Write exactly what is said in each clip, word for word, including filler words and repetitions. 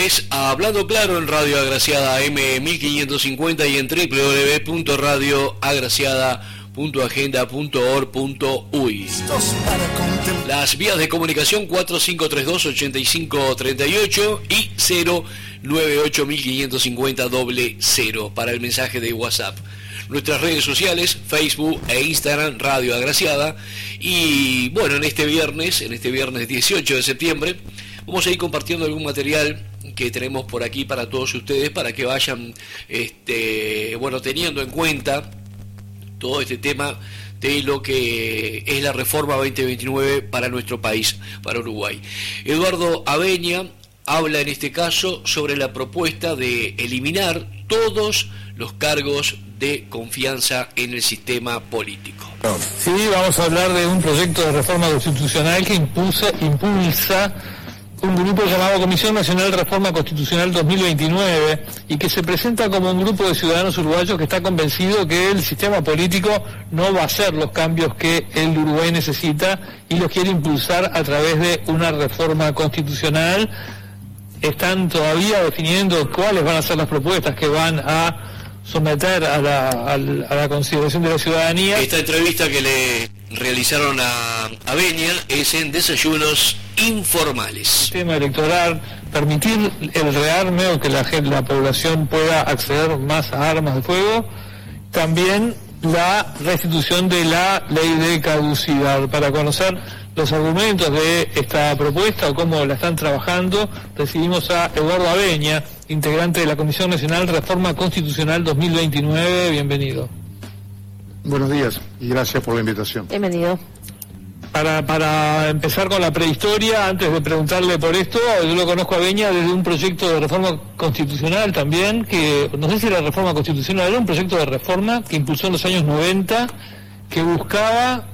es Hablando Claro en Radio Agraciada M mil quinientos cincuenta y en doble u doble u doble u punto radio agraciada punto agenda punto org punto uy. Las vías de comunicación cuatro cinco tres dos, ocho cinco tres ocho y cero nueve ocho mil quinientos cincuenta doble cero para el mensaje de WhatsApp. Nuestras redes sociales, Facebook e Instagram, Radio Agraciada. Y bueno, en este viernes, en este viernes dieciocho de septiembre, vamos a ir compartiendo algún material que tenemos por aquí para todos ustedes, para que vayan este, bueno, teniendo en cuenta todo este tema de lo que es la reforma veinte veintinueve para nuestro país, para Uruguay. Eduardo Aveña habla en este caso sobre la propuesta de eliminar todos los cargos de confianza en el sistema político. Sí, vamos a hablar de un proyecto de reforma constitucional que impulsa, impulsa un grupo llamado Comisión Nacional de Reforma Constitucional dos mil veintinueve y que se presenta como un grupo de ciudadanos uruguayos que está convencido que el sistema político no va a hacer los cambios que el Uruguay necesita y los quiere impulsar a través de una reforma constitucional. Están todavía definiendo cuáles van a ser las propuestas que van a someter a la, a la, a la consideración de la ciudadanía. Esta entrevista que le realizaron a Aveña es en Desayunos Informales. Sistema electoral, permitir el rearme o que la, la población pueda acceder más a armas de fuego. También la restitución de la ley de caducidad. Para conocer los argumentos de esta propuesta o cómo la están trabajando, recibimos a Eduardo Aveña, integrante de la Comisión Nacional de Reforma Constitucional dos mil veintinueve. Bienvenido. Buenos días y gracias por la invitación. Bienvenido. Para, para empezar con la prehistoria, antes de preguntarle por esto, yo lo conozco a Aveña desde un proyecto de reforma constitucional también, que no sé si era reforma constitucional, era un proyecto de reforma que impulsó en los años noventa, que buscaba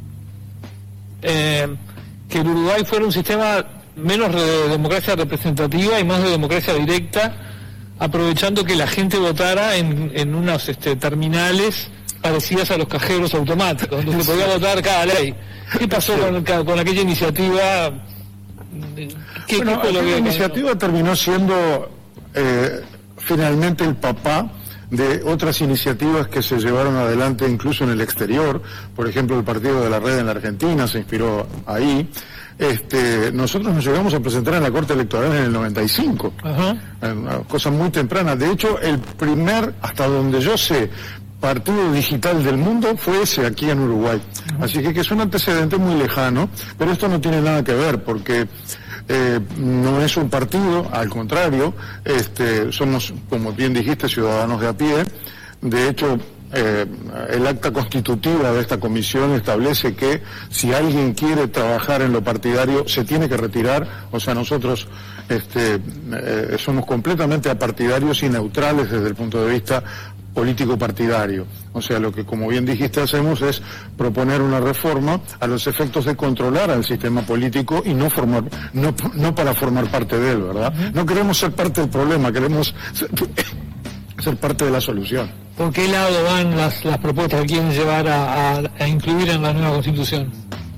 eh, que el Uruguay fuera un sistema menos de democracia representativa y más de democracia directa, aprovechando que la gente votara en, en unas este, terminales parecidas a los cajeros automáticos, donde se podía votar cada ley. ¿Qué pasó con, con aquella iniciativa? ¿Qué, bueno, ¿qué aquella iniciativa camino? terminó siendo eh, finalmente el papá de otras iniciativas que se llevaron adelante incluso en el exterior. Por ejemplo, el Partido de la Red en la Argentina se inspiró ahí. Este, nosotros nos llegamos a presentar en la Corte Electoral en el noventa y cinco. Ajá. Una cosa muy temprana. De hecho, el primer, hasta donde yo sé, partido digital del mundo fue ese aquí en Uruguay. Uh-huh. Así que, que es un antecedente muy lejano, pero esto no tiene nada que ver porque eh, no es un partido, al contrario, este, somos, como bien dijiste, ciudadanos de a pie. De hecho, eh, el acta constitutiva de esta comisión establece que si alguien quiere trabajar en lo partidario se tiene que retirar. O sea, nosotros este, eh, somos completamente apartidarios y neutrales desde el punto de vista político partidario. O sea, lo que, como bien dijiste, hacemos es proponer una reforma a los efectos de controlar al sistema político y no formar, no, no para formar parte de él, ¿verdad? No queremos ser parte del problema, queremos ser, ser parte de la solución. ¿Por qué lado van las, las propuestas que quieren llevar a, a, a incluir en la nueva Constitución?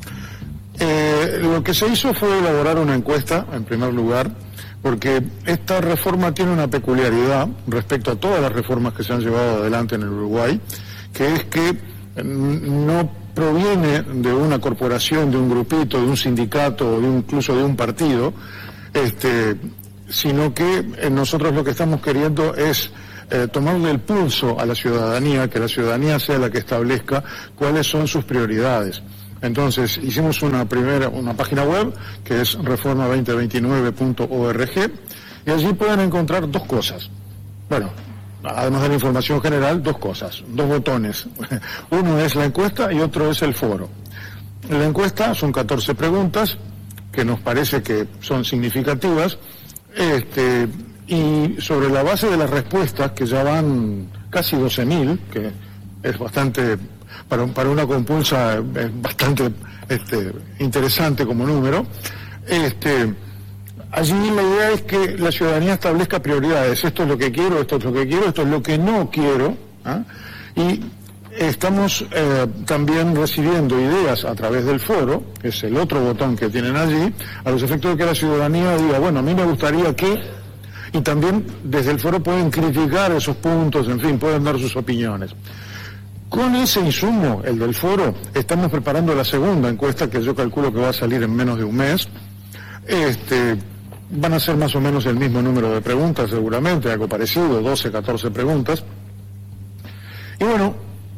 Eh, lo que se hizo fue elaborar una encuesta, en primer lugar, porque esta reforma tiene una peculiaridad respecto a todas las reformas que se han llevado adelante en el Uruguay, que es que no proviene de una corporación, de un grupito, de un sindicato o de un, incluso de un partido, este, sino que nosotros lo que estamos queriendo es eh, tomarle el pulso a la ciudadanía, que la ciudadanía sea la que establezca cuáles son sus prioridades. Entonces hicimos una primera, una página web que es reforma veinte veintinueve punto org y allí pueden encontrar dos cosas. Bueno, además de la información general, dos cosas, dos botones. Uno es la encuesta y otro es el foro. En la encuesta son catorce preguntas que nos parece que son significativas, este, y sobre la base de las respuestas, que ya van casi doce mil, que es bastante... Para, para una compulsa es bastante este, interesante como número. Este, allí la idea es que la ciudadanía establezca prioridades. Esto es lo que quiero, esto es lo que quiero, esto es lo que no quiero. ¿Ah? Y estamos eh, también recibiendo ideas a través del foro, que es el otro botón que tienen allí, a los efectos de que la ciudadanía diga, bueno, a mí me gustaría que Y también desde el foro pueden criticar esos puntos, en fin, pueden dar sus opiniones. Con ese insumo, el del foro, estamos preparando la segunda encuesta, que yo calculo que va a salir en menos de un mes. Este, van a ser más o menos el mismo número de preguntas, seguramente, algo parecido, doce, catorce preguntas. Y bueno,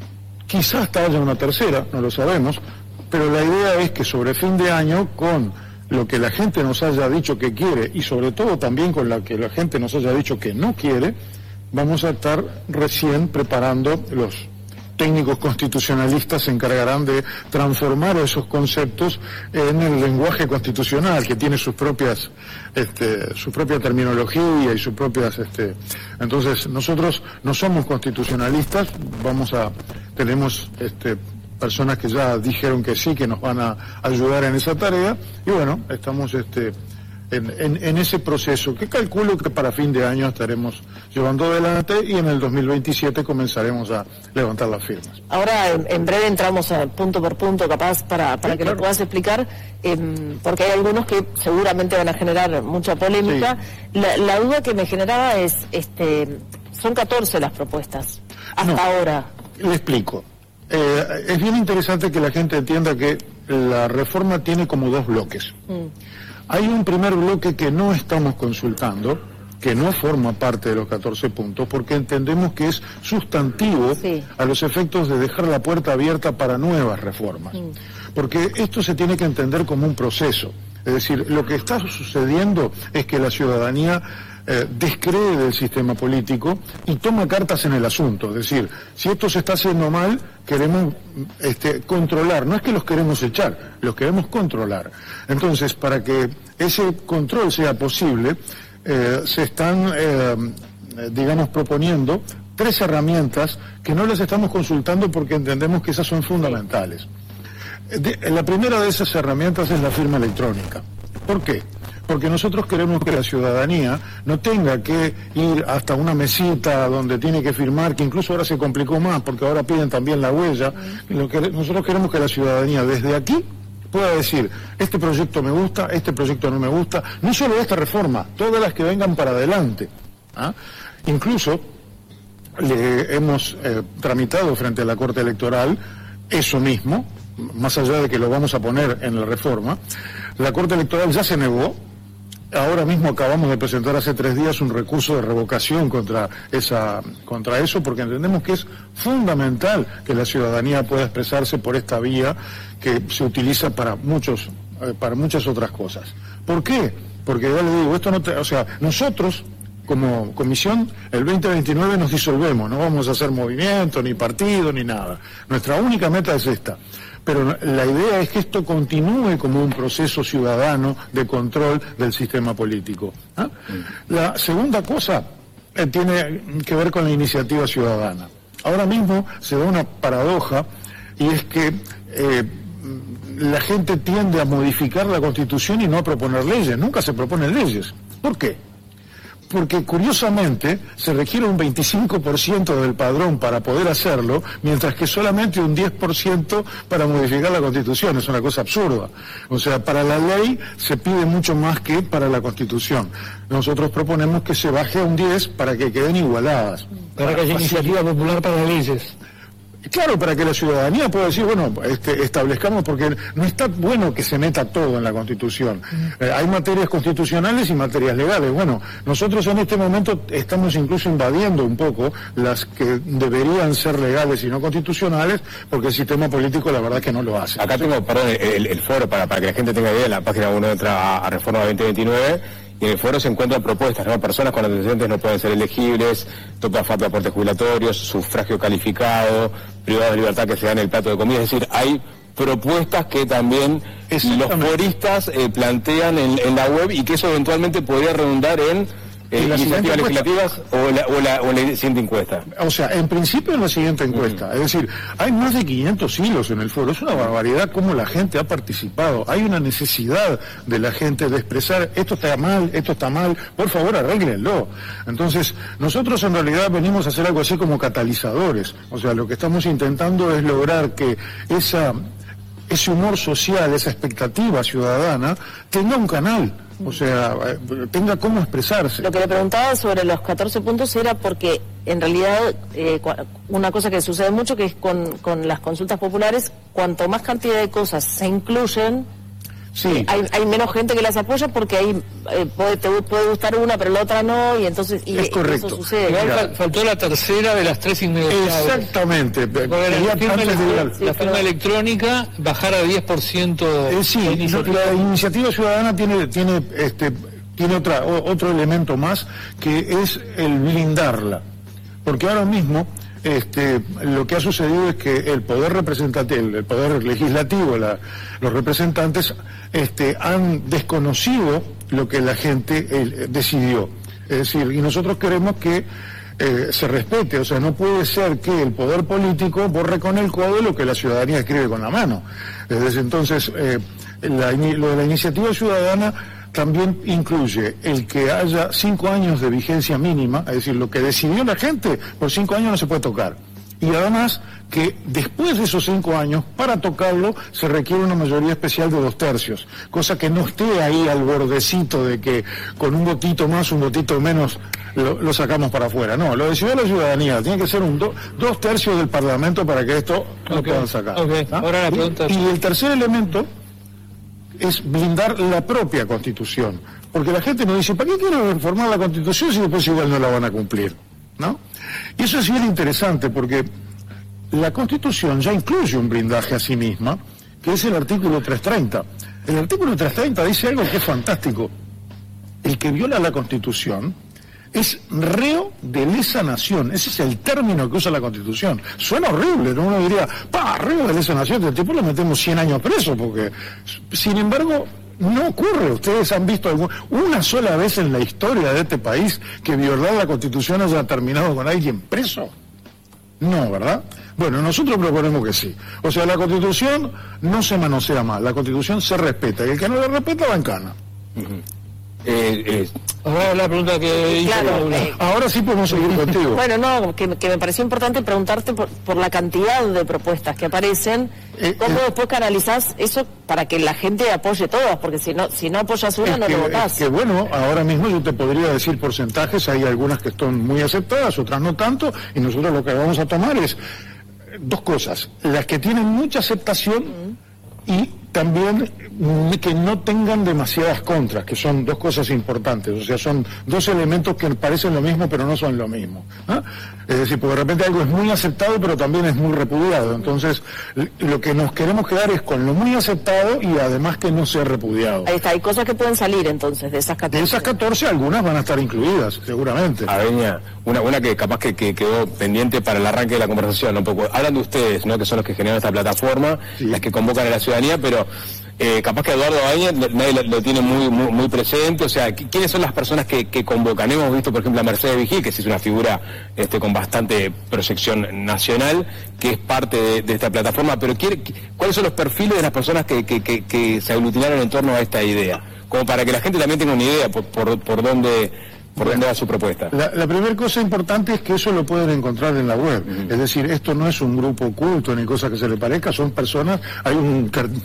quizás hasta haya una tercera, no lo sabemos, pero la idea es que sobre fin de año, con lo que la gente nos haya dicho que quiere, y sobre todo también con lo que la gente nos haya dicho que no quiere, vamos a estar recién preparando los técnicos constitucionalistas se encargarán de transformar esos conceptos en el lenguaje constitucional, que tiene sus propias, este, su propia terminología y sus propias, este, entonces nosotros no somos constitucionalistas, vamos a, tenemos, este, personas que ya dijeron que sí, que nos van a ayudar en esa tarea, y bueno, estamos, este, En, en, en ese proceso, que calculo que para fin de año estaremos llevando adelante y en el dos mil veintisiete comenzaremos a levantar las firmas. Ahora, en, en breve entramos a punto por punto, capaz, para, para sí, que claro. Lo puedas explicar, eh, porque hay algunos que seguramente van a generar mucha polémica. Sí. La, la duda que me generaba es, este, son catorce las propuestas, hasta no, ahora. Le explico. Eh, es bien interesante que la gente entienda que la reforma tiene como dos bloques. Mm. Hay un primer bloque que no estamos consultando, que no forma parte de los catorce puntos, porque entendemos que es sustantivo sí. a los efectos de dejar la puerta abierta para nuevas reformas. Sí. Porque esto se tiene que entender como un proceso. Es decir, lo que está sucediendo es que la ciudadanía eh, descree del sistema político y toma cartas en el asunto. Es decir, si esto se está haciendo mal, queremos este, controlar. No es que los queremos echar, los queremos controlar. Entonces, para que ese control sea posible, eh, se están, eh, digamos, proponiendo tres herramientas que no las estamos consultando porque entendemos que esas son fundamentales. De, la primera de esas herramientas es la firma electrónica. ¿Por qué? Porque nosotros queremos que la ciudadanía no tenga que ir hasta una mesita donde tiene que firmar, que incluso ahora se complicó más porque ahora piden también la huella. Lo que, nosotros queremos que la ciudadanía desde aquí pueda decir, este proyecto me gusta, este proyecto no me gusta, no solo esta reforma, todas las que vengan para adelante. ¿Ah? Incluso le hemos eh, tramitado frente a la Corte Electoral eso mismo, más allá de que lo vamos a poner en la reforma. La Corte Electoral ya se negó. Ahora mismo acabamos de presentar hace tres días un recurso de revocación contra esa, contra eso, porque entendemos que es fundamental que la ciudadanía pueda expresarse por esta vía que se utiliza para muchos, eh, para muchas otras cosas. ¿Por qué? Porque ya le digo, esto no te, o sea, nosotros como comisión el veinte veintinueve nos disolvemos, no vamos a hacer movimiento, ni partido, ni nada. Nuestra única meta es esta. Pero la idea es que esto continúe como un proceso ciudadano de control del sistema político. ¿Ah? La segunda cosa eh, tiene que ver con la iniciativa ciudadana. Ahora mismo se da una paradoja y es que eh, la gente tiende a modificar la Constitución y no a proponer leyes. Nunca se proponen leyes. ¿Por qué? Porque curiosamente se requiere un veinticinco por ciento del padrón para poder hacerlo, mientras que solamente un diez por ciento para modificar la Constitución. Es una cosa absurda. O sea, para la ley se pide mucho más que para la Constitución. Nosotros proponemos que se baje a un diez para que queden igualadas. Para que haya iniciativa popular para las leyes. Claro, para que la ciudadanía pueda decir, bueno, este, establezcamos, porque no está bueno que se meta todo en la Constitución. Eh, hay materias constitucionales y materias legales. Bueno, nosotros en este momento estamos incluso invadiendo un poco las que deberían ser legales y no constitucionales, porque el sistema político la verdad que no lo hace. Acá tengo, perdón, el, el foro, para, para que la gente tenga idea, en la página uno entra a, a Reforma veinte veintinueve, y en el foro se encuentran propuestas, ¿no? Personas con antecedentes no pueden ser elegibles, topa falta de aportes jubilatorios, sufragio calificado, privados de libertad que se dan el plato de comida. Es decir, hay propuestas que también los foristas eh, plantean en, en la web y que eso eventualmente podría redundar en eh, iniciativas legislativas o la, o, la, o la siguiente encuesta. O sea, en principio en la siguiente encuesta. Mm. Es decir, hay más de quinientos hilos en el foro. Es una barbaridad cómo la gente ha participado. Hay una necesidad de la gente de expresar, esto está mal, esto está mal, por favor arréglenlo. Entonces, nosotros en realidad venimos a hacer algo así como catalizadores. O sea, lo que estamos intentando es lograr que esa... ese humor social, esa expectativa ciudadana, tenga un canal, o sea, tenga cómo expresarse. Lo que le preguntaba sobre los catorce puntos era porque en realidad eh, una cosa que sucede mucho que es con, con las consultas populares, cuanto más cantidad de cosas se incluyen, sí. hay, hay menos gente que las apoya porque ahí eh, puede, te puede gustar una pero la otra no, y entonces y, es correcto. eso sucede. Igual fal- faltó la tercera de las tres innegociables. Exactamente. Porque la firma, Antes de ir al- la firma electrónica bajar a diez por ciento. Eh, sí, la iniciativa. la iniciativa ciudadana tiene tiene este tiene otra o, otro elemento más, que es el blindarla, porque ahora mismo este lo que ha sucedido es que el poder representativo, el, el poder legislativo, la, los representantes este han desconocido lo que la gente eh, decidió, es decir, y nosotros queremos que Eh, se respete, o sea, no puede ser que el poder político borre con el codo lo que la ciudadanía escribe con la mano. Desde entonces, eh, la, lo de la iniciativa ciudadana también incluye el que haya cinco años de vigencia mínima, es decir, lo que decidió la gente por cinco años no se puede tocar. Y además que después de esos cinco años, para tocarlo, se requiere una mayoría especial de dos tercios, cosa que no esté ahí al bordecito de que con un votito más, un votito menos, lo, lo sacamos para afuera. No, lo decidió la ciudadanía, tiene que ser un do, dos tercios del Parlamento para que esto lo okay. puedan sacar. Okay. ¿Ah? Ahora la pregunta y, y el tercer elemento es blindar la propia Constitución, porque la gente nos dice, ¿para qué quieren reformar la Constitución si después igual no la van a cumplir? ¿No? Y eso es bien interesante, porque la Constitución ya incluye un blindaje a sí misma, que es el artículo trescientos treinta. El artículo trescientos treinta dice algo que es fantástico. El que viola la Constitución es reo de lesa nación. Ese es el término que usa la Constitución. Suena horrible, ¿no? Uno diría, pa, reo de lesa nación, del tipo le metemos cien años preso, porque, sin embargo, no ocurre. Ustedes han visto algún, una sola vez en la historia de este país que violar la Constitución haya terminado con alguien preso. No, ¿verdad? Bueno, nosotros proponemos que sí. O sea, la Constitución no se manosea más, la Constitución se respeta, y el que no la respeta va en cana. Uh-huh. Eh, eh, Ahora la pregunta que hizo Claro, Paula. eh, Ahora sí podemos seguir contigo. Bueno, no, que, que me pareció importante preguntarte por, por la cantidad de propuestas que aparecen, Eh, ¿cómo eh, después canalizás eso para que la gente apoye todas? Porque si no si no apoyas una, Es no que, lo votás. es que bueno, ahora mismo yo te podría decir porcentajes, hay algunas que están muy aceptadas, otras no tanto, y nosotros lo que vamos a tomar es dos cosas, las que tienen mucha aceptación uh-huh. y también que no tengan demasiadas contras, que son dos cosas importantes, o sea, son dos elementos que parecen lo mismo pero no son lo mismo, ¿eh? Es decir, porque de repente algo es muy aceptado pero también es muy repudiado, entonces lo que nos queremos quedar es con lo muy aceptado y además que no sea repudiado. Ahí está, hay cosas que pueden salir entonces de esas catorce. De esas catorce, algunas van a estar incluidas, seguramente. Aveña, una, una que capaz que, que quedó pendiente para el arranque de la conversación, ¿no? Porque hablan de ustedes, ¿no? Que son los que generan esta plataforma, sí. las que convocan a la ciudadanía, pero eh, capaz que Eduardo Aveña nadie lo, lo tiene muy, muy muy presente, o sea, ¿quiénes son las personas que, que convocan? Hemos visto, por ejemplo, a Mercedes Vigil, que sí es una figura este, con bastante proyección nacional, que es parte de, de esta plataforma, pero ¿quiere, ¿cuáles son los perfiles de las personas que, que, que, que se aglutinaron en torno a esta idea? Como para que la gente también tenga una idea por, por, por dónde... ¿Por dónde va su propuesta? La, la primera cosa importante es que eso lo pueden encontrar en la web. Uh-huh. Es decir, esto no es un grupo oculto ni cosa que se le parezca, son personas, hay un,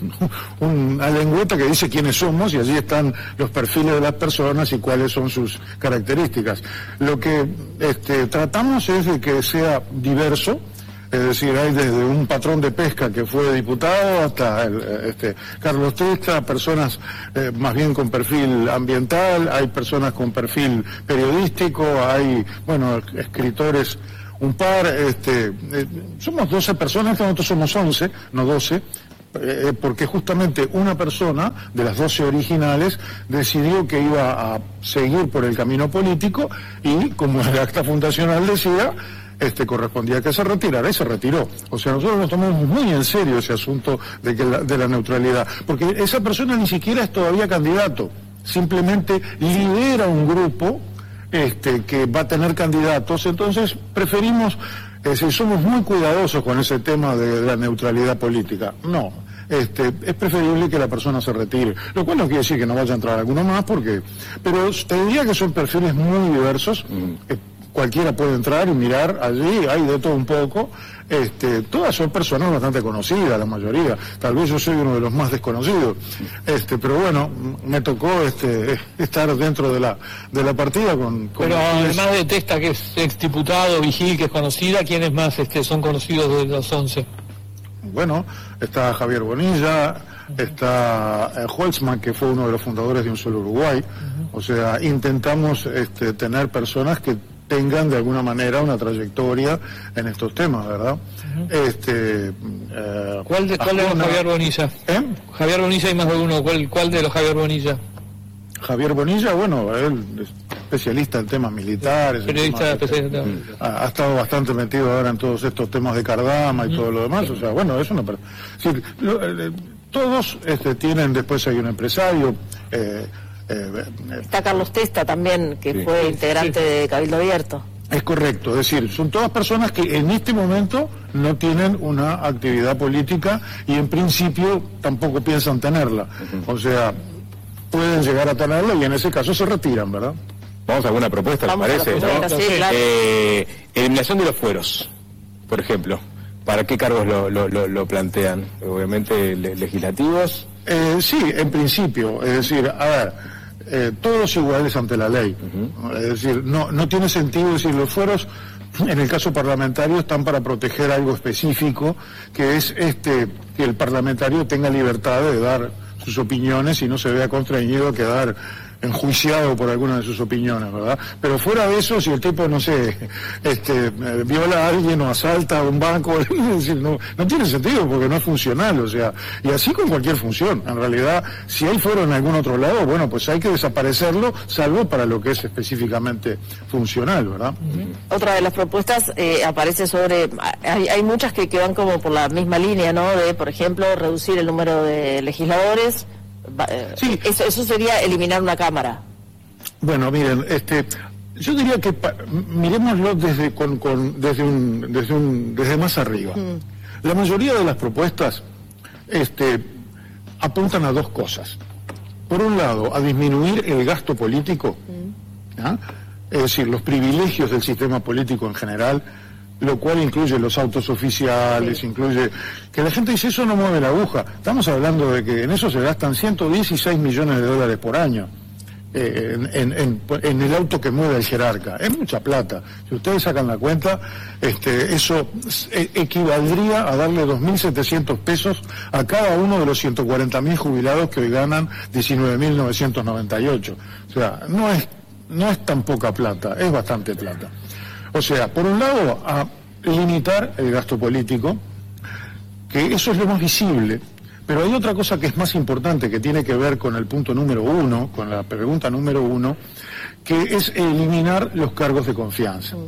una lengüeta que dice quiénes somos y allí están los perfiles de las personas y cuáles son sus características. Lo que este, tratamos es de que sea diverso. Es decir, hay desde un patrón de pesca que fue diputado hasta el, este, Carlos Testa, personas eh, más bien con perfil ambiental, hay personas con perfil periodístico, hay, bueno, escritores, un par, este, eh, somos doce personas, nosotros somos once, no doce, eh, porque justamente una persona de las doce originales decidió que iba a seguir por el camino político y, como el acta fundacional decía, este correspondía que se retirara y se retiró. O sea, nosotros nos tomamos muy en serio ese asunto de, que la, de la neutralidad, porque esa persona ni siquiera es todavía candidato, simplemente lidera un grupo este, que va a tener candidatos, entonces preferimos, es decir, somos muy cuidadosos con ese tema de, de la neutralidad política. No, este, es preferible que la persona se retire, lo cual no quiere decir que no vaya a entrar alguno más, porque, pero te diría que son perfiles muy diversos. Mm. Eh, cualquiera puede entrar y mirar allí, hay de todo un poco. Este, todas son personas bastante conocidas, la mayoría. Tal vez yo soy uno de los más desconocidos. Este, pero bueno, me tocó este, estar dentro de la de la partida con. con pero además de Testa, que es exdiputado, Vigil, que es conocida, ¿quiénes más este, son conocidos de los once? Bueno, está Javier Bonilla, está eh, Holtzman, que fue uno de los fundadores de Un Solo Uruguay. Uh-huh. O sea, intentamos este, tener personas que tengan de alguna manera una trayectoria en estos temas, ¿verdad? Uh-huh. Este, eh, ¿Cuál de, cuál de los Javier Bonilla? ¿Eh? Javier Bonilla hay más de uno. ¿Cuál, cuál de los Javier Bonilla? Javier Bonilla, bueno, él es especialista en temas militares. Periodista especialista. Ha, ha estado bastante metido ahora en todos estos temas de Cardama y uh-huh. todo lo demás. O sea, bueno, es una... Sí, lo, eh, todos este, tienen, después hay un empresario... Eh, Eh, Está Carlos Testa también, que sí, fue sí, integrante sí. de Cabildo Abierto. Es correcto, es decir, son todas personas que en este momento no tienen una actividad política y en principio tampoco piensan tenerla. Uh-huh. O sea, pueden llegar a tenerla y en ese caso se retiran, ¿verdad? Vamos a alguna propuesta, ¿les parece? Propuesta, ¿no? Sí, claro. eh, eliminación de los fueros, por ejemplo. ¿Para qué cargos lo, lo, lo, lo plantean? Obviamente le, legislativos. Eh, sí, en principio, es decir, a ver, eh, todos iguales ante la ley. Uh-huh. Es decir, no, no tiene sentido decir los fueros, en el caso parlamentario, están para proteger algo específico, que es este que el parlamentario tenga libertad de dar sus opiniones y no se vea constreñido a quedar enjuiciado por alguna de sus opiniones, ¿verdad? Pero fuera de eso, si el tipo, no sé, este, viola a alguien o asalta a un banco, es decir, no, no tiene sentido porque no es funcional, o sea, y así con cualquier función. En realidad, si hay fuero en algún otro lado, bueno, pues hay que desaparecerlo, salvo para lo que es específicamente funcional, ¿verdad? Uh-huh. Otra de las propuestas eh, aparece sobre, hay, hay muchas que, que van como por la misma línea, ¿no? De, por ejemplo, reducir el número de legisladores. Sí. Eso, eso sería eliminar una cámara. Bueno, miren, este, yo diría que pa, miremoslo desde con, con desde un desde un desde más arriba. Mm. La mayoría de las propuestas, este, apuntan a dos cosas. Por un lado, a disminuir el gasto político, mm. ¿ah? Es decir, los privilegios del sistema político en general, lo cual incluye los autos oficiales, sí. incluye... Que la gente dice, eso no mueve la aguja. Estamos hablando de que en eso se gastan ciento dieciséis millones de dólares por año, eh, en, en, en, en el auto que mueve el jerarca. Es mucha plata. Si ustedes sacan la cuenta, este, eso equivaldría a darle dos mil setecientos pesos a cada uno de los ciento cuarenta mil jubilados que hoy ganan diecinueve mil novecientos noventa y ocho. O sea, no es, no es tan poca plata, es bastante plata. O sea, por un lado, a limitar el gasto político, que eso es lo más visible, pero hay otra cosa que es más importante, que tiene que ver con el punto número uno, con la pregunta número uno, que es eliminar los cargos de confianza.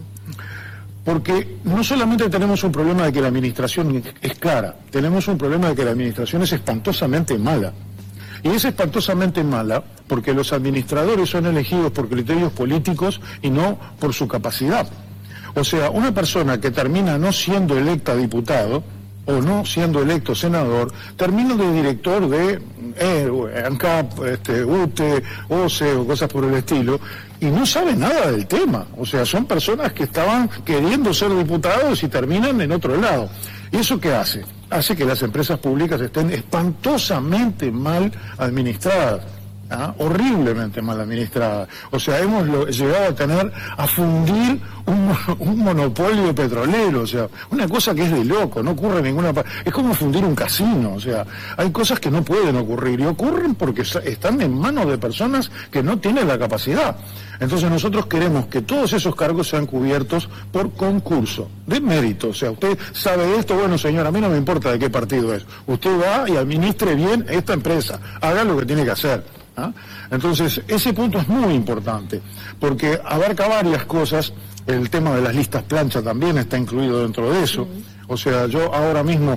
Porque no solamente tenemos un problema de que la administración es cara, tenemos un problema de que la administración es espantosamente mala. Y es espantosamente mala porque los administradores son elegidos por criterios políticos y no por su capacidad. O sea, una persona que termina no siendo electa diputado o no siendo electo senador, termina de director de eh, ANCAP, este, U T E, O C E o cosas por el estilo, y no sabe nada del tema. O sea, son personas que estaban queriendo ser diputados y terminan en otro lado. ¿Y eso qué hace? Hace que las empresas públicas estén espantosamente mal administradas. ¿Ah? Horriblemente mal administrada. O sea, hemos lo, llegado a tener, a fundir un, un monopolio petrolero, o sea, una cosa que es de loco, no ocurre en ninguna parte. Es como fundir un casino, o sea, hay cosas que no pueden ocurrir y ocurren porque están en manos de personas que no tienen la capacidad. Entonces nosotros queremos que todos esos cargos sean cubiertos por concurso, de mérito. O sea, usted sabe esto, bueno señor, a mí no me importa de qué partido es. Usted va y administre bien esta empresa, haga lo que tiene que hacer. ¿Ah? Entonces, ese punto es muy importante, porque abarca varias cosas. El tema de las listas plancha también está incluido dentro de eso. O sea, yo ahora mismo,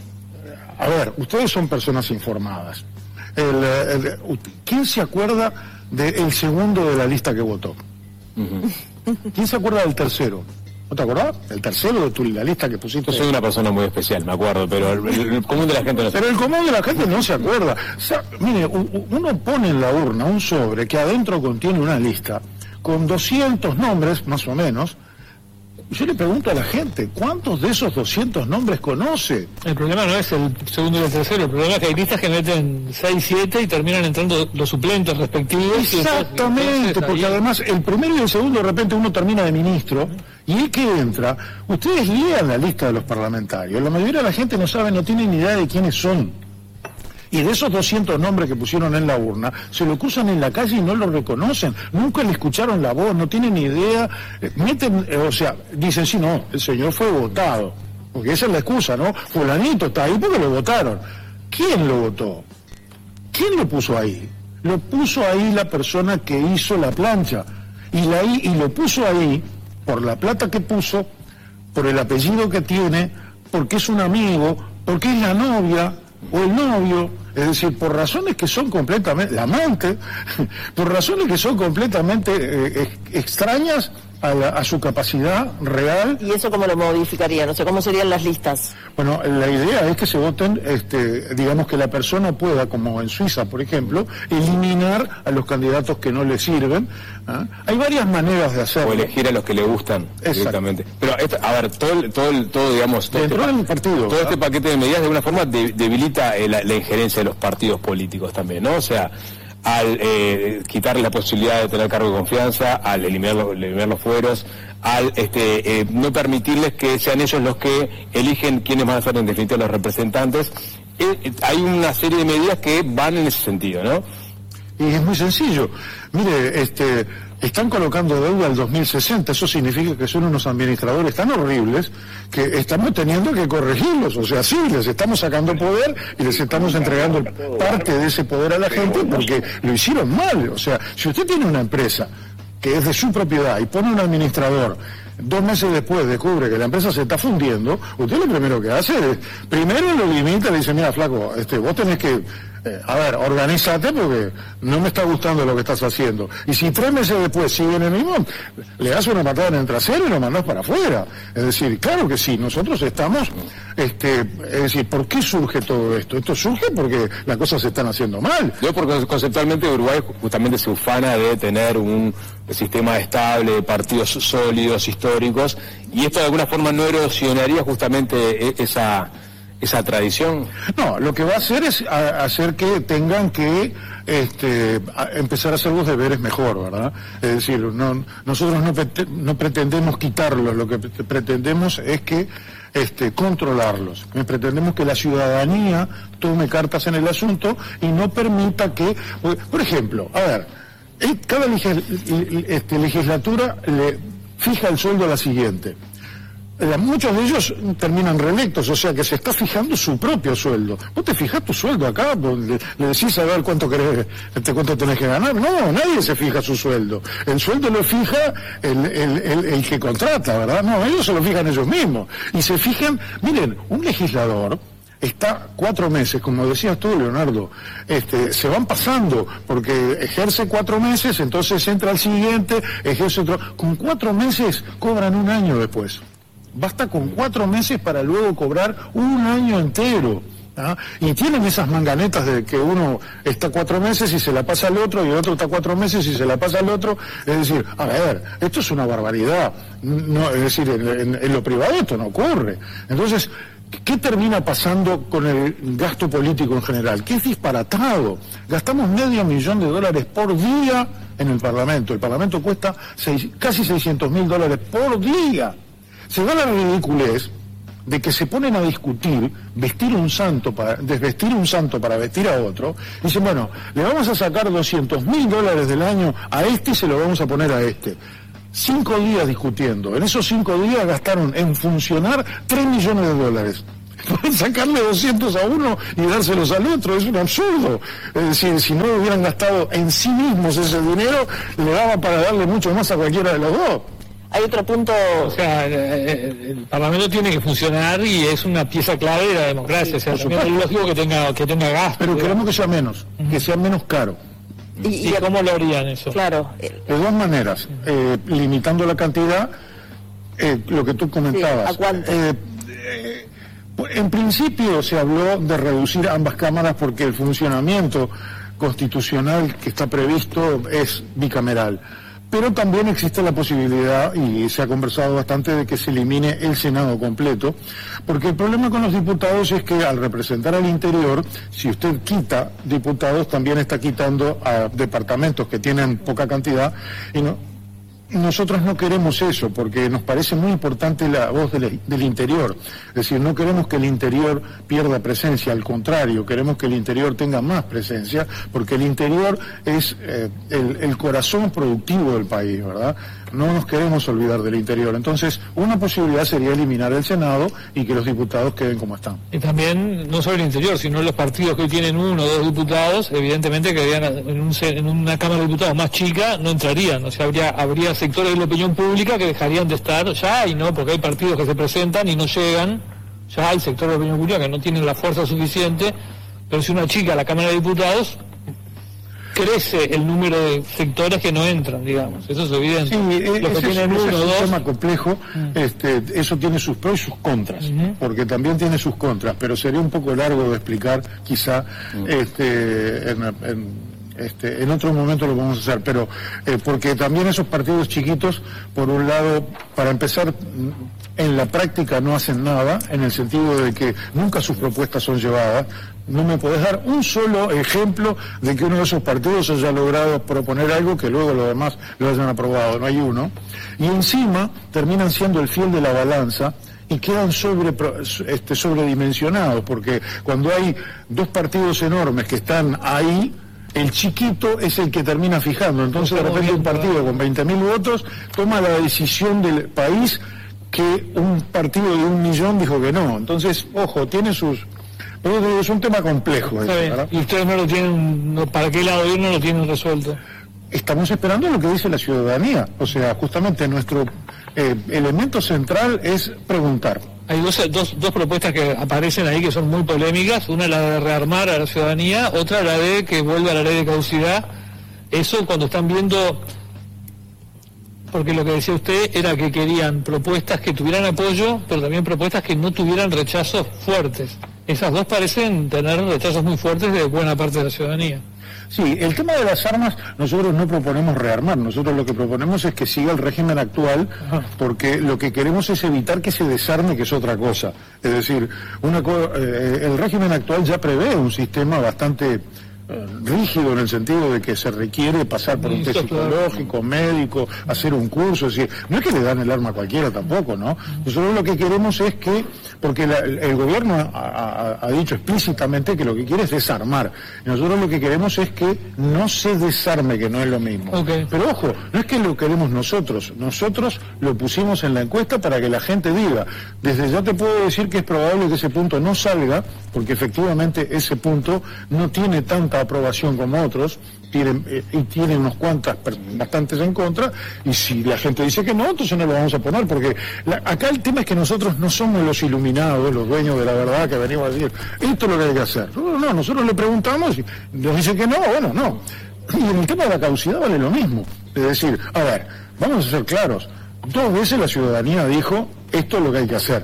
a ver, ustedes son personas informadas. El, el, ¿Quién se acuerda del segundo de la lista que votó? Uh-huh. ¿Quién se acuerda del tercero? ¿No te acordás? El tercero de tu, la lista que pusiste. Yo soy una persona muy especial, me acuerdo, pero el, el, el común de la gente no se Pero el común de la gente no se acuerda. O sea, mire, uno pone en la urna un sobre que adentro contiene una lista con doscientos nombres, más o menos. Yo le pregunto a la gente, ¿cuántos de esos doscientos nombres conoce? El problema no es el segundo y el tercero, el problema es que hay listas que meten seis, siete y terminan entrando los suplentes respectivos. Exactamente, entonces, porque ahí... además el primero y el segundo de repente uno termina de ministro, y el que entra, ustedes lean la lista de los parlamentarios, la mayoría de la gente no sabe, no tiene ni idea de quiénes son. Y de esos doscientos nombres que pusieron en la urna, se lo cruzan en la calle y no lo reconocen. Nunca le escucharon la voz, no tienen ni idea. Eh, meten, eh, o sea, dicen, sí, no, el señor fue votado. Porque esa es la excusa, ¿no? Fulanito está ahí porque lo votaron. ¿Quién lo votó? ¿Quién lo puso ahí? Lo puso ahí la persona que hizo la plancha. Y, la, y lo puso ahí por la plata que puso, por el apellido que tiene, porque es un amigo, porque es la novia o el novio, es decir, por razones que son completamente, la amante, por razones que son completamente eh, extrañas a, la, a su capacidad real. ¿Y eso cómo lo modificaría? No sé, ¿cómo serían las listas? Bueno, la idea es que se voten, este, digamos que la persona pueda, como en Suiza, por ejemplo, eliminar a los candidatos que no le sirven. ¿Ah? Hay varias maneras de hacerlo. O elegir a los que le gustan. Exacto. Directamente. Pero, esto, a ver, todo, el, todo, el, todo digamos, todo, Dentro este, del partido, todo ¿verdad? este paquete de medidas de alguna forma de, debilita eh, la, la injerencia de los partidos políticos también, ¿no? O sea, al eh, quitarle la posibilidad de tener cargo de confianza, al eliminar los, eliminar los fueros, al este, eh, no permitirles que sean ellos los que eligen quiénes van a ser en definitiva los representantes. Eh, eh, hay una serie de medidas que van en ese sentido, ¿no? Y es muy sencillo. Mire, este, están colocando deuda al dos mil sesenta, eso significa que son unos administradores tan horribles que estamos teniendo que corregirlos, o sea, sí, les estamos sacando poder y les estamos entregando parte de ese poder a la gente porque lo hicieron mal. O sea, si usted tiene una empresa que es de su propiedad y pone un administrador, dos meses después descubre que la empresa se está fundiendo, usted lo primero que hace es, primero lo limita y le dice, mira, flaco, este, vos tenés que, eh, a ver, organízate porque no me está gustando lo que estás haciendo. Y si tres meses después sigue en el mismo, le das una patada en el trasero y lo mandás para afuera. Es decir, claro que sí, nosotros estamos, este, es decir, ¿por qué surge todo esto? Esto surge porque las cosas se están haciendo mal. Yo porque conceptualmente Uruguay justamente se ufana de tener un sistema estable, de partidos sólidos, históricos, y esto de alguna forma no erosionaría justamente esa esa tradición. No, lo que va a hacer es a, hacer que tengan que este, a empezar a hacer los deberes mejor, ¿verdad? Es decir, no, nosotros no, no pretendemos quitarlos, lo que pretendemos es que este, controlarlos. Pretendemos que la ciudadanía tome cartas en el asunto y no permita que, por ejemplo, a ver, cada legis, este, legislatura le fija el sueldo a la siguiente. Muchos de ellos terminan reelectos, o sea que se está fijando su propio sueldo. ¿Vos te fijás tu sueldo acá? Le, le decís a ver cuánto querés, este, cuánto tenés que ganar. No, nadie se fija su sueldo. El sueldo lo fija el, el, el, el que contrata, ¿verdad? No, ellos se lo fijan ellos mismos. Y se fijan, miren, un legislador está cuatro meses, como decías tú, Leonardo, este, se van pasando, porque ejerce cuatro meses, entonces entra al siguiente, ejerce otro. Con cuatro meses cobran un año después. Basta con cuatro meses para luego cobrar un año entero. ¿Ah? Y tienen esas manganetas de que uno está cuatro meses y se la pasa al otro, y el otro está cuatro meses y se la pasa al otro. Es decir, a ver, esto es una barbaridad. No, es decir, en, en, en lo privado esto no ocurre. Entonces, ¿qué termina pasando con el gasto político en general? Que es disparatado. Gastamos medio millón de dólares por día en el Parlamento. El Parlamento cuesta seis, casi seiscientos mil dólares por día. Se da la ridiculez de que se ponen a discutir vestir un santo para, desvestir un santo para vestir a otro, y dicen, bueno, le vamos a sacar doscientos mil dólares del año a este y se lo vamos a poner a este. Cinco días discutiendo. En esos cinco días gastaron en funcionar tres millones de dólares. Pueden sacarle doscientos a uno y dárselos al otro, es un absurdo. Es decir, si no hubieran gastado en sí mismos ese dinero, le daba para darle mucho más a cualquiera de los dos. Hay otro punto... O sea, el, el Parlamento tiene que funcionar y es una pieza clave de la democracia. O sea, también es lógico que tenga, que tenga gasto. Pero digamos. Queremos que sea menos, uh-huh. que sea menos caro. ¿Y, y, ¿Y cómo lo harían eso? Claro. De dos maneras. Eh, limitando la cantidad, eh, lo que tú comentabas. Sí, ¿a cuánto? Eh, eh, en principio se habló de reducir ambas cámaras porque el funcionamiento constitucional que está previsto es bicameral. Pero también existe la posibilidad, y se ha conversado bastante, de que se elimine el Senado completo, porque el problema con los diputados es que al representar al interior, si usted quita diputados, también está quitando a departamentos que tienen poca cantidad, y no... Nosotros no queremos eso, porque nos parece muy importante la voz del, del interior. Es decir, no queremos que el interior pierda presencia, al contrario, queremos que el interior tenga más presencia, porque el interior es eh, el, el corazón productivo del país, ¿verdad? No nos queremos olvidar del interior. Entonces, una posibilidad sería eliminar el Senado y que los diputados queden como están. Y también, no solo el interior, sino los partidos que hoy tienen uno o dos diputados, evidentemente que en, un, en una Cámara de Diputados más chica no entrarían. O sea, habría, habría sectores de la opinión pública que dejarían de estar ya, y no, porque hay partidos que se presentan y no llegan. Ya hay sectores de la opinión pública que no tienen la fuerza suficiente, pero si una chica a la Cámara de Diputados, crece el número de sectores que no entran, digamos, eso es evidente. Sí, Los que ese tienen es, uno, es un dos... tema complejo, mm. este, eso tiene sus pros y sus contras, uh-huh. porque también tiene sus contras, pero sería un poco largo de explicar, quizá, uh-huh. este, en, en, este, en otro momento lo vamos a hacer, pero eh, porque también esos partidos chiquitos, por un lado, para empezar, en la práctica no hacen nada, en el sentido de que nunca sus propuestas son llevadas. No me podés dar un solo ejemplo de que uno de esos partidos haya logrado proponer algo que luego los demás lo hayan aprobado, no hay uno. Y encima terminan siendo el fiel de la balanza y quedan sobre, este, sobredimensionados, porque cuando hay dos partidos enormes que están ahí, el chiquito es el que termina fijando. Entonces de repente un partido con veinte mil votos toma la decisión del país que un partido de un millón dijo que no. Entonces, ojo, tiene sus... Pero es un tema complejo. Está bien. ¿Verdad? Y ustedes no lo tienen, no, ¿para qué lado no lo tienen resuelto? Estamos esperando lo que dice la ciudadanía. O sea, justamente nuestro eh, elemento central es preguntar. Hay dos, dos, dos propuestas que aparecen ahí que son muy polémicas. Una la de rearmar a la ciudadanía, otra la de que vuelva a la ley de caducidad. Eso cuando están viendo... Porque lo que decía usted era que querían propuestas que tuvieran apoyo, pero también propuestas que no tuvieran rechazos fuertes. Esas dos parecen tener rechazos muy fuertes de buena parte de la ciudadanía. Sí, el tema de las armas, nosotros no proponemos rearmar, nosotros lo que proponemos es que siga el régimen actual, Ajá. porque lo que queremos es evitar que se desarme, que es otra cosa. Es decir, una co- eh, el régimen actual ya prevé un sistema bastante... rígido en el sentido de que se requiere pasar por un test psicológico, médico, hacer un curso, es decir, no es que le dan el arma a cualquiera tampoco, ¿no? Nosotros lo que queremos es que, porque la, el gobierno ha, ha, ha dicho explícitamente que lo que quiere es desarmar, y nosotros lo que queremos es que no se desarme, que no es lo mismo. Okay. Pero ojo, no es que lo queremos nosotros, nosotros lo pusimos en la encuesta para que la gente diga, desde ya te puedo decir que es probable que ese punto no salga, porque efectivamente ese punto no tiene tanta aprobación como otros, tienen, eh, y tienen unos cuantas, bastantes en contra, y si la gente dice que no, entonces no lo vamos a poner, porque la, acá el tema es que nosotros no somos los iluminados, los dueños de la verdad que venimos a decir, esto es lo que hay que hacer. No, no, nosotros le preguntamos y nos dice que no, bueno, no. Y en el tema de la caducidad vale lo mismo. Es decir, a ver, vamos a ser claros, dos veces la ciudadanía dijo, esto es lo que hay que hacer.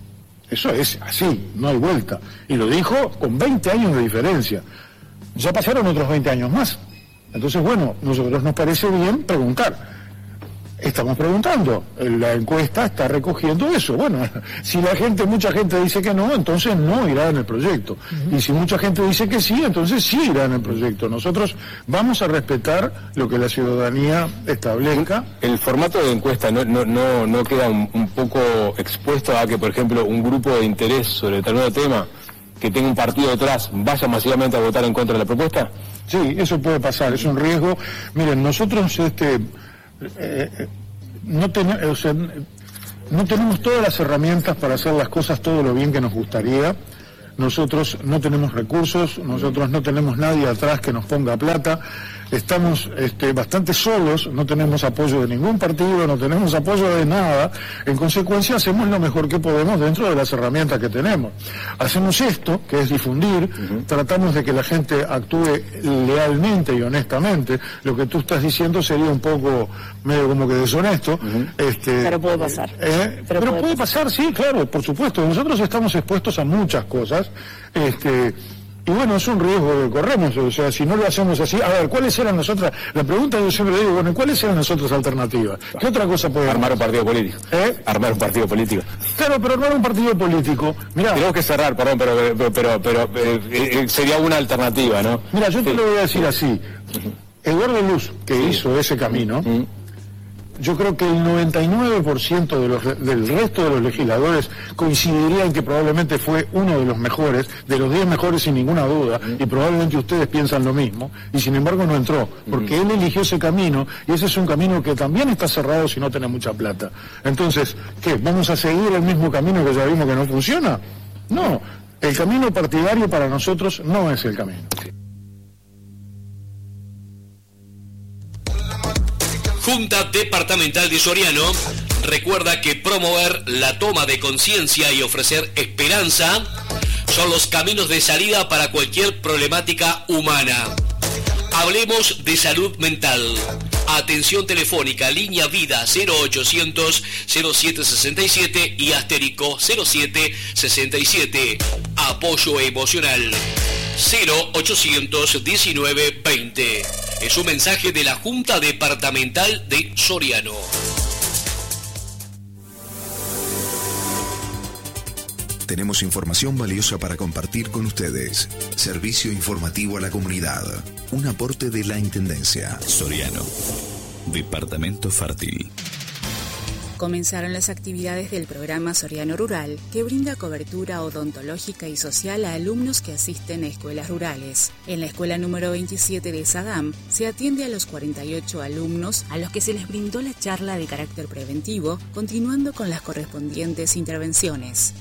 Eso es así, no hay vuelta. Y lo dijo con veinte años de diferencia. Ya pasaron otros veinte años más. Entonces, bueno, nosotros nos parece bien preguntar. Estamos preguntando. La encuesta está recogiendo eso. Bueno, si la gente, mucha gente dice que no, entonces no irá en el proyecto. Uh-huh. Y si mucha gente dice que sí, entonces sí irá en el proyecto. Nosotros vamos a respetar lo que la ciudadanía establezca. El formato de encuesta no, no, no, no queda un, un poco expuesto a que, por ejemplo, un grupo de interés sobre determinado tema que tenga un partido detrás vaya masivamente a votar en contra de la propuesta? Sí, eso puede pasar, es un riesgo. Miren, nosotros este eh, no, ten, o sea, no tenemos todas las herramientas para hacer las cosas todo lo bien que nos gustaría. Nosotros no tenemos recursos, nosotros no tenemos nadie atrás que nos ponga plata. Estamos este, bastante solos, no tenemos apoyo de ningún partido, no tenemos apoyo de nada. En consecuencia, hacemos lo mejor que podemos dentro de las herramientas que tenemos. Hacemos esto, que es difundir, uh-huh. tratamos de que la gente actúe lealmente y honestamente. Lo que tú estás diciendo sería un poco medio como que deshonesto. Uh-huh. este, pero puede pasar. Eh, pero, pero puede pasar. pasar, sí, claro, por supuesto. Nosotros estamos expuestos a muchas cosas. Este... Y bueno, es un riesgo que corremos, o sea, si no lo hacemos así, a ver, ¿cuáles eran las otras? La pregunta yo siempre digo, bueno, ¿cuáles eran las otras alternativas? ¿Qué otra cosa podemos Armar un partido político. ¿Eh? Armar un partido político. Claro, pero armar un partido político, mirá. Tenemos que cerrar, perdón, pero, pero, pero, pero eh, eh, sería una alternativa, ¿no? Mira, yo te sí. lo voy a decir así. Eduardo Luz, que sí. hizo ese camino, mm. yo creo que el noventa y nueve por ciento de los, del resto de los legisladores coincidiría en que probablemente fue uno de los mejores, de los diez mejores sin ninguna duda, mm. y probablemente ustedes piensan lo mismo, y sin embargo no entró, porque mm. él eligió ese camino, y ese es un camino que también está cerrado si no tenés mucha plata. Entonces, ¿qué? ¿Vamos a seguir el mismo camino que ya vimos que no funciona? No, el camino partidario para nosotros no es el camino. Junta Departamental de Soriano recuerda que promover la toma de conciencia y ofrecer esperanza son los caminos de salida para cualquier problemática humana. Hablemos de salud mental. Atención telefónica, línea vida cero ochocientos cero siete sesenta y siete y asterisco cero siete sesenta y siete. Apoyo emocional cero ochocientos diecinueve veinte. Es un mensaje de la Junta Departamental de Soriano. Tenemos información valiosa para compartir con ustedes. Servicio informativo a la comunidad. Un aporte de la Intendencia. Soriano. Departamento Fértil. Comenzaron las actividades del programa Soriano Rural, que brinda cobertura odontológica y social a alumnos que asisten a escuelas rurales. En la escuela número veintisiete de Sadam se atiende a los cuarenta y ocho alumnos a los que se les brindó la charla de carácter preventivo, continuando con las correspondientes intervenciones.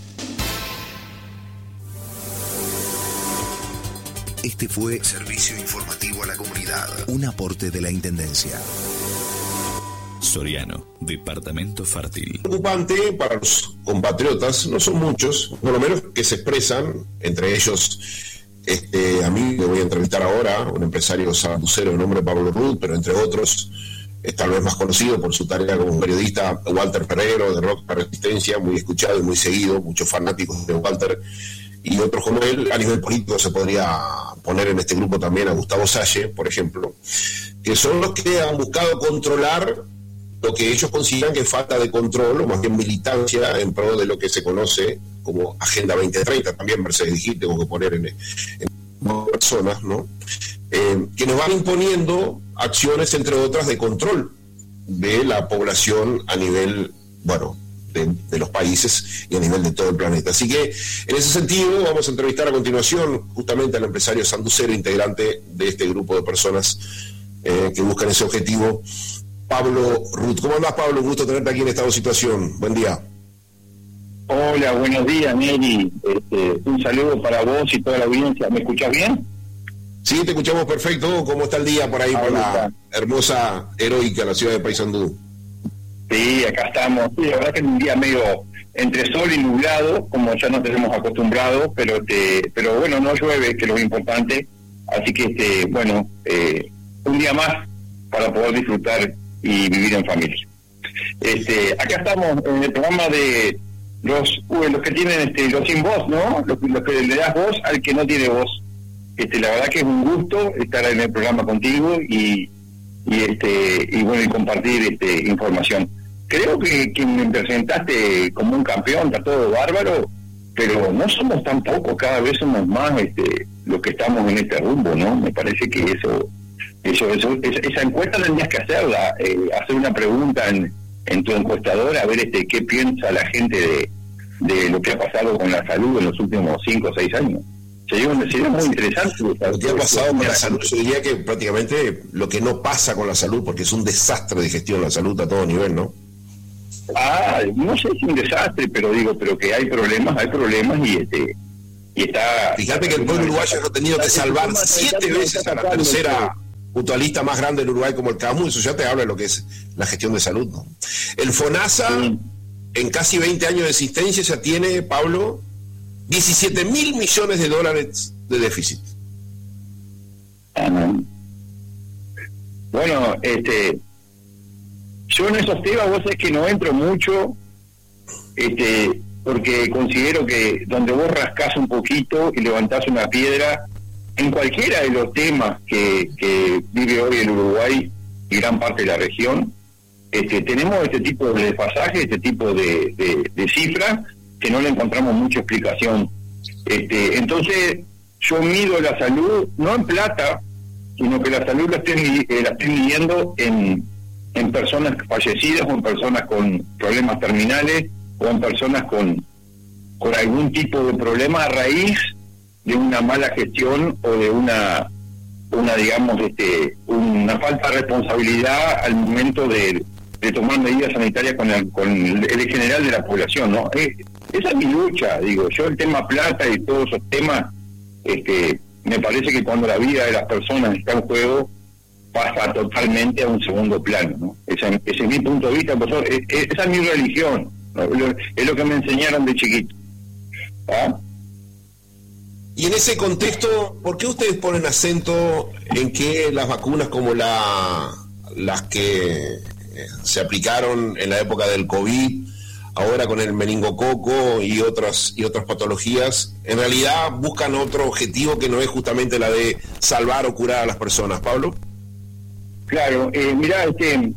Este fue Servicio Informativo a la Comunidad, un aporte de la Intendencia. Soriano, Departamento Fértil. Preocupante para los compatriotas, no son muchos, por lo menos que se expresan, entre ellos este, a mí, que voy a entrevistar ahora, un empresario sanducero de nombre Pablo Ruth, pero entre otros, es tal vez más conocido por su tarea como periodista, Walter Ferrero, de Rock La Resistencia, muy escuchado y muy seguido, muchos fanáticos de Walter, y otros como él. A nivel político se podría poner en este grupo también a Gustavo Salle, por ejemplo, que son los que han buscado controlar lo que ellos consideran que es falta de control, o más bien militancia, en pro de lo que se conoce como Agenda veinte treinta, también Mercedes Dijil, tengo que poner en, en personas, ¿no? Eh, que nos van imponiendo acciones, entre otras, de control de la población a nivel, bueno, de, de los países y a nivel de todo el planeta. Así que, en ese sentido, vamos a entrevistar a continuación justamente al empresario sanducero, integrante de este grupo de personas eh, que buscan ese objetivo, Pablo Ruth. ¿Cómo andás, Pablo? Un gusto tenerte aquí en Estado de Situación. Buen día. Hola, buenos días, Neri. Este, un saludo para vos y toda la audiencia. ¿Me escuchás bien? Sí, te escuchamos perfecto. ¿Cómo está el día por ahí, ahí por la está. hermosa, heroica, la ciudad de Paysandú? Sí, acá estamos. Sí, la verdad que es un día medio entre sol y nublado, como ya nos tenemos acostumbrados, pero este, pero bueno, no llueve, que es lo importante. Así que, este, bueno, eh, un día más para poder disfrutar y vivir en familia. Este, acá estamos en el programa de los los que tienen este los sin voz, ¿no? Los, los que le das voz al que no tiene voz. Este, la verdad que es un gusto estar en el programa contigo y y este y bueno y compartir este información. Creo que, que me presentaste como un campeón, está todo bárbaro, pero no somos tan pocos, cada vez somos más este los que estamos en este rumbo, ¿no? Me parece que eso Eso, eso, esa, esa encuesta tendrías que hacerla, eh, hacer una pregunta en, en tu encuestadora, a ver este qué piensa la gente de, de lo que ha pasado con la salud en los últimos cinco o seis años. Sería, sería muy interesante. Lo que ha pasado con la salud, yo diría que prácticamente lo que no pasa con la salud, porque es un desastre de gestión la salud a todo nivel, ¿no? Ah, no sé si un desastre, pero digo, pero que hay problemas, hay problemas y este y está... Fíjate que el pueblo uruguayo ha tenido que salvar siete veces a la tercera mutualista más grande del Uruguay como el CAMU. Eso ya te habla de lo que es la gestión de salud, ¿no? El FONASA, sí. En casi veinte años de existencia, ya tiene, Pablo, diecisiete mil millones de dólares de déficit. Uh-huh. Bueno, este, yo en esos temas, vos sabés que no entro mucho, este, porque considero que donde vos rascás un poquito y levantás una piedra, en cualquiera de los temas que, que vive hoy el Uruguay y gran parte de la región, este, tenemos este tipo de desfasaje, este tipo de, de, de cifras que no le encontramos mucha explicación. Este, entonces, yo mido la salud, no en plata, sino que la salud la estoy, eh, la estoy midiendo en, en personas fallecidas o en personas con problemas terminales o en personas con, con algún tipo de problema a raíz de una mala gestión o de una, una digamos, este, una falta de responsabilidad al momento de, de tomar medidas sanitarias con el, con el general de la población, ¿no? Eh, esa es mi lucha, digo, yo el tema plata y todos esos temas, este, me parece que cuando la vida de las personas está en juego, pasa totalmente a un segundo plano, ¿no? Ese, ese es mi punto de vista, profesor, es, es, esa es mi religión, ¿no? Es lo que me enseñaron de chiquito. ¿Ah? Y en ese contexto, ¿por qué ustedes ponen acento en que las vacunas como la las que se aplicaron en la época del COVID, ahora con el meningococo y otras y otras patologías, en realidad buscan otro objetivo que no es justamente la de salvar o curar a las personas? Pablo. Claro, eh, mirá, este,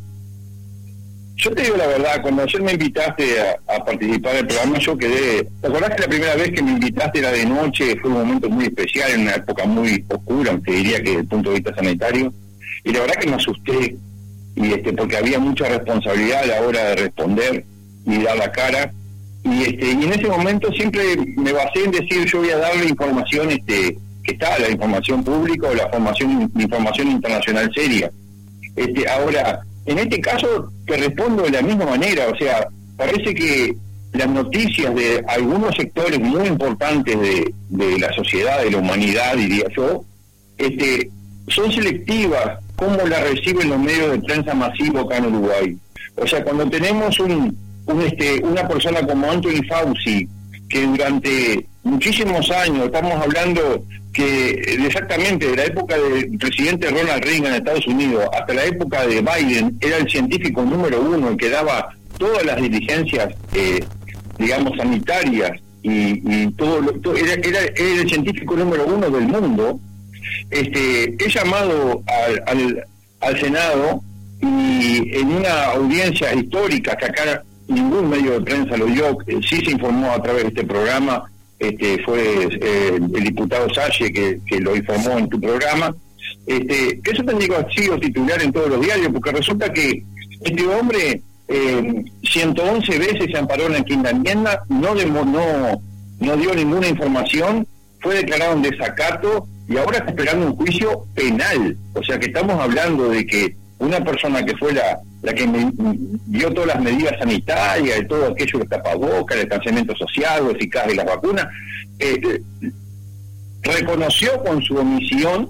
yo te digo la verdad, cuando ayer me invitaste a, a participar del programa, yo quedé... ¿Te acordás que la primera vez que me invitaste era de noche? Fue un momento muy especial, en una época muy oscura, te diría que desde el punto de vista sanitario, y la verdad que me asusté, y este porque había mucha responsabilidad a la hora de responder y dar la cara, y este y en ese momento siempre me basé en decir, yo voy a darle información este que está, la información pública o la formación información internacional seria. Este ahora, en este caso te respondo de la misma manera, o sea, parece que las noticias de algunos sectores muy importantes de, de la sociedad, de la humanidad, diría yo, este son selectivas, como la reciben los medios de prensa masivos acá en Uruguay. O sea, cuando tenemos un, un este una persona como Anthony Fauci, que durante muchísimos años, estamos hablando que exactamente de la época del presidente Ronald Reagan en Estados Unidos hasta la época de Biden, era el científico número uno, el que daba todas las diligencias, eh, digamos, sanitarias, y, y todo, lo, todo era, era, era el científico número uno del mundo. Este, he llamado al, al, al Senado, y en una audiencia histórica que acá ningún medio de prensa lo dio, eh, sí se informó a través de este programa, este fue eh, el diputado Salle que, que lo informó en tu programa, este eso tendría que haber sido titular en todos los diarios, porque resulta que este hombre eh, ciento once veces se amparó en la quinta enmienda, no, demo, no, no dio ninguna información, fue declarado en desacato y ahora está esperando un juicio penal. O sea que estamos hablando de que una persona que fue la, la que me, dio todas las medidas sanitarias, de todo aquello de tapabocas, el distanciamiento social, lo eficaz de las vacunas, eh, reconoció con su omisión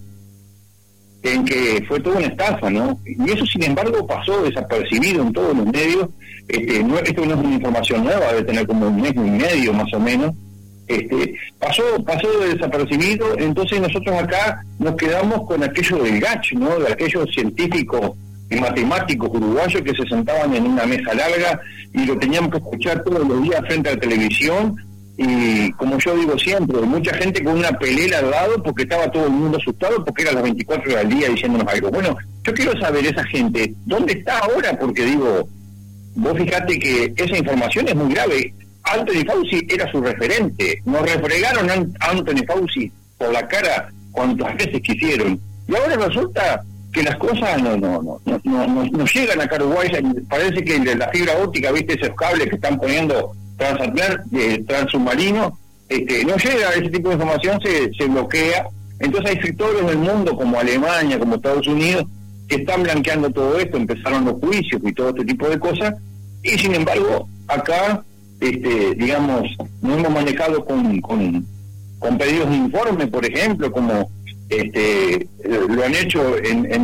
en que fue toda una estafa, ¿no? Y eso, sin embargo, pasó desapercibido en todos los medios. Este, no, esto no es una información nueva, debe tener como un mes y medio más o menos. Este, pasó pasó desapercibido, entonces nosotros acá nos quedamos con aquello del G A C H, ¿no? De aquellos científicos y matemáticos uruguayos que se sentaban en una mesa larga y lo teníamos que escuchar todos los días frente a la televisión, y como yo digo siempre, mucha gente con una pelela al lado porque estaba todo el mundo asustado porque eran las veinticuatro horas al día diciéndonos algo. Bueno, yo quiero saber esa gente, ¿dónde está ahora? Porque digo, vos fijate que esa información es muy grave. Anthony Fauci era su referente, nos refregaron a Anthony Fauci por la cara cuantas veces quisieron, y ahora resulta que las cosas no no no no no, no, no llegan acá a Uruguay. Parece que la fibra óptica, viste, esos cables que están poniendo transatlántico, transsubmarino, este, no llega a ese tipo de información, se, se bloquea. Entonces hay sectores del mundo como Alemania, como Estados Unidos, que están blanqueando todo esto, empezaron los juicios y todo este tipo de cosas, y sin embargo acá Este, digamos, nos hemos manejado con, con, con pedidos de informe, por ejemplo, como este, lo han hecho en, en